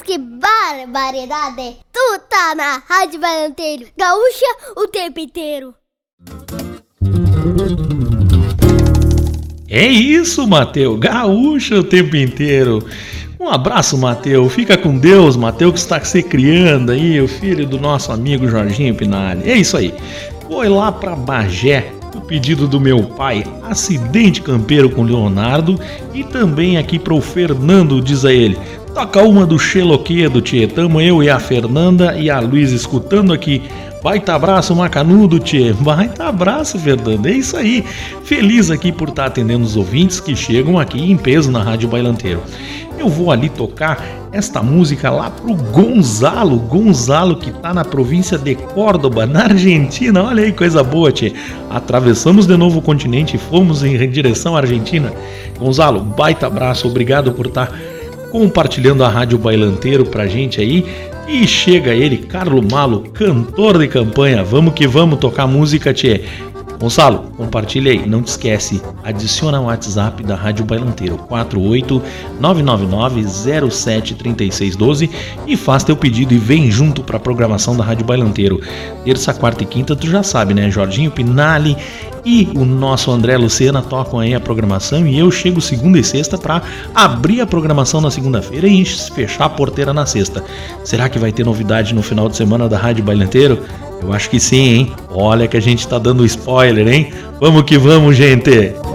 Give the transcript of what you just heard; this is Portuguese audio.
que barbaridade! Tu tá na Rádio Bailanteiro, gaúcha o tempo inteiro. É isso, Mateus, gaúcha o tempo inteiro. Um abraço, Mateus, fica com Deus, Mateus, que está se criando aí, o filho do nosso amigo Jorginho Pinali. É isso aí, foi lá pra Bagé, o pedido do meu pai, acidente campeiro com Leonardo, e também aqui pro Fernando, diz a ele, toca uma do Xeloquedo, tchê, tamo eu e a Fernanda e a Luísa escutando aqui. Baita abraço, macanudo, tchê. Baita abraço, Fernando. É isso aí. Feliz aqui por estar atendendo os ouvintes que chegam aqui em peso na Rádio Bailanteiro. Eu vou ali tocar esta música lá pro Gonzalo que tá na província de Córdoba, na Argentina. Olha aí, coisa boa, tchê. Atravessamos de novo o continente e fomos em direção à Argentina. Gonzalo, baita abraço. Obrigado por estar compartilhando a Rádio Bailanteiro pra gente aí. E chega ele, Carlo Malo, cantor de campanha. Vamos que vamos tocar música, tchê. Gonçalo, compartilha aí, não te esquece, adiciona o WhatsApp da Rádio Bailanteiro 48999073612 e faz teu pedido e vem junto para a programação da Rádio Bailanteiro. Terça, quarta e quinta, tu já sabe, né? Jorginho Pinali e o nosso André Lucena tocam aí a programação e eu chego segunda e sexta para abrir a programação na segunda-feira e fechar a porteira na sexta. Será que vai ter novidade no final de semana da Rádio Bailanteiro? Eu acho que sim, hein? Olha que a gente tá dando spoiler, hein? Vamos que vamos, gente!